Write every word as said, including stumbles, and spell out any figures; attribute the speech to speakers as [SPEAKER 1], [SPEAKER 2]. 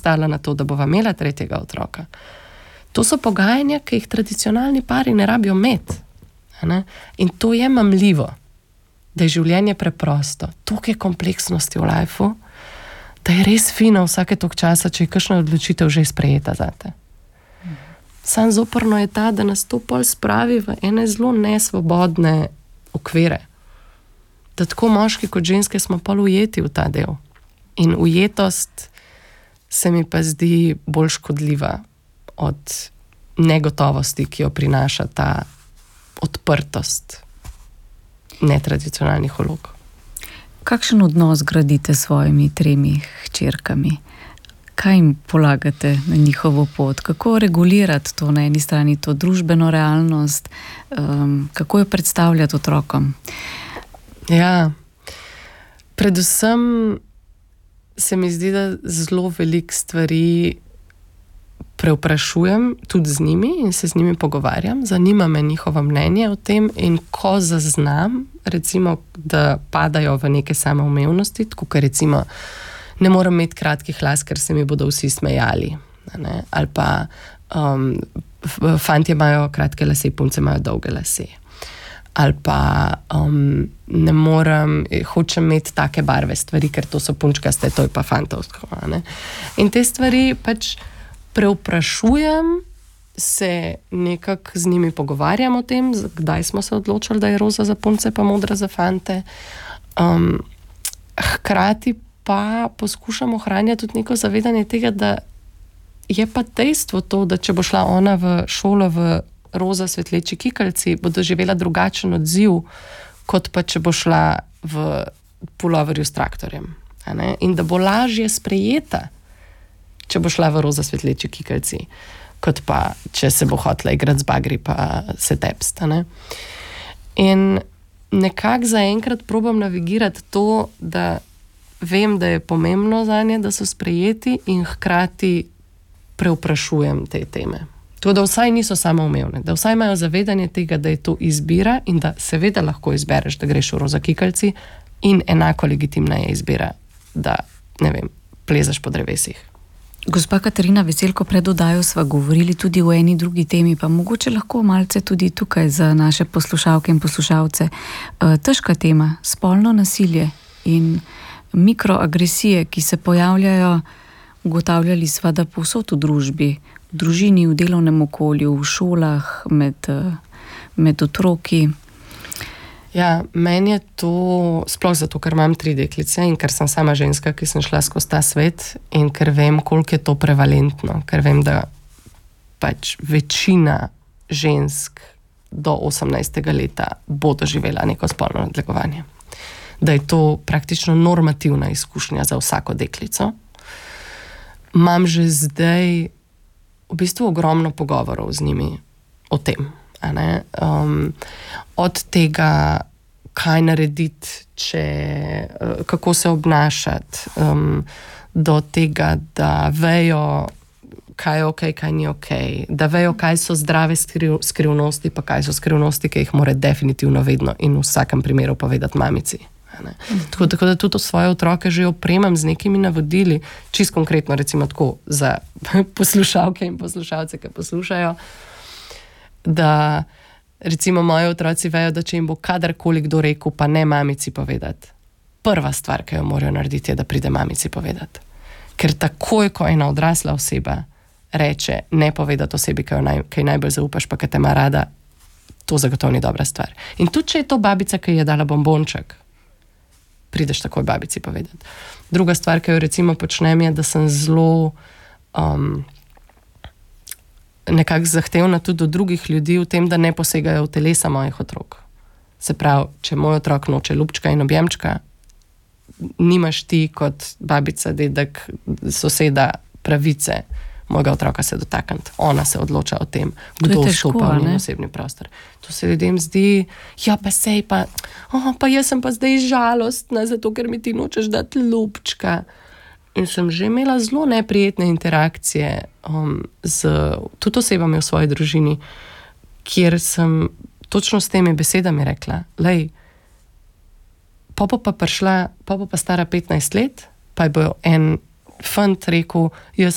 [SPEAKER 1] pristala na to, da bova imela tretjega otroka. To so pogajanja, ki jih tradicionalni pari ne rabijo imeti. Ne? In to je mamljivo, da je življenje preprosto. Toliko je kompleksnosti v lifeu, da je res fino vsake toliko časa, če je kakšna odločitev že sprejeta zate. Sam zoprno je ta, da nas to pol spravi v ene zelo nesvobodne okvire. Da tako moški kot ženske smo pol ujeti v ta del. In ujetost se mi pa zdi bolj škodljiva od negotovosti, ki jo prinaša ta odprtost netradicionalnih vlog.
[SPEAKER 2] Kakšen odnos gradite s svojimi tremi hčerkami? Kaj jim polagate na njihovo pot? Kako regulirati to na eni strani, to družbeno realnost? Um, kako jo predstavljati otrokom?
[SPEAKER 1] Ja, predvsem se mi zdi, da zelo veliko stvari preuprašujem tudi z njimi in se z njimi pogovarjam. Zanima me njihovo mnenje o tem in ko zaznam, recimo, da padajo v neke samoumevnosti, tako ker recimo ne moram imeti kratkih las, ker se mi bodo vsi smejali. Ne? Ali pa um, fantje imajo kratke lase, punce imajo dolge lase. Ali pa um, ne morem, hočem imeti take barve stvari, ker to so punčkaste, to je pa fantovsko. Ne? In te stvari pač preuprašujem, se nekako z njimi pogovarjam o tem, kdaj smo se odločili, da je roza za punce, pa modra za fante. Um, hkrati pa poskušam ohranjati tudi neko zavedanje tega, da je pa dejstvo to, da če bo šla ona v šolo v roza svetleči kikalici, bo doživela drugačen odziv, kot pa če bo šla v puloverju s traktorjem. In da bo lažje sprejeta, če bo šla v roza svetleči kikalici, kot pa če se bo hotela igrati z bagri pa se tepst. Ne? In nekako zaenkrat probam navigirati to, da vem, da je pomembno zanje, da so sprejeti in hkrati preuprašujem te teme. To, da vsaj niso samoumevne, da vsaj imajo zavedanje tega, da je to izbira in da seveda lahko izbereš, da greš v roza kikalici in enako legitimna je izbira, da, ne vem, plezaš po drevesih.
[SPEAKER 2] Gospa Katarina Veselko, pred oddajo sva govorili tudi o eni drugi temi, pa mogoče lahko malce tudi tukaj za naše poslušalke in poslušalce. Težka tema, spolno nasilje in mikroagresije, ki se pojavljajo, ugotavljali sva, da povsod v družbi, v družini, v delovnem okolju, v šolah, med, med otroki.
[SPEAKER 1] Ja, meni je to, sploh zato, ker imam tri deklice in ker sem sama ženska, ki sem šla skozi ta svet in ker vem, koliko je to prevalentno, ker vem, da pač večina žensk do osemnajstega leta bo doživela neko spolno nadlegovanje. Da je to praktično normativna izkušnja za vsako deklico. Imam že zdaj v bistvu ogromno pogovorov z njimi o tem. Um, od tega, kaj narediti, če, kako se obnašati, um, do tega, da vejo, kaj je ok, kaj ni ok, da vejo, kaj so zdrave skriv, skrivnosti, pa kaj so skrivnosti, ki jih mora definitivno vedno in v vsakem primeru povedati mamici. Tako, tako da tudi svoje otroke že opremam z nekimi navodili, čisto konkretno, recimo tako za poslušalke in poslušalce, ki poslušajo, da recimo moji otroci vejo, da če jim bo kadarkoli kdo rekel, pa ne mamici povedati, prva stvar, ki jo morajo narediti, je, da pride mamici povedati. Ker takoj, ko ena odrasla oseba reče ne povedati osebi, ki jo naj, ki najbolj zaupaš, pa ki te ima rada, to zagotovo ni dobra stvar. In tudi, če je to babica, ki je dala bombonček, prideš takoj babici povedati. Druga stvar, ki jo recimo počnem, je, da sem zelo um, nekako zahtevna tudi do drugih ljudi v tem, da ne posegajo v telesa mojih otrok. Se pravi, če moj otrok noče ljubčka in objemčka, nimaš ti kot babica, dedek, soseda pravice mojega otroka se dotakniti. Ona se odloča o tem, kdo vstopa v njen osebni prostor. To se ljudem zdi, ja pa sej pa, oh, pa jaz sem pa zdaj žalostna, zato ker mi ti nočeš dati ljubčka. In sem že imela zelo neprijetne interakcije um, z tudi osebami v svoji družini, kjer sem točno s temi besedami rekla, lej, popo pa prišla, popo pa stara petnajst let, pa je bo en fant rekel, jaz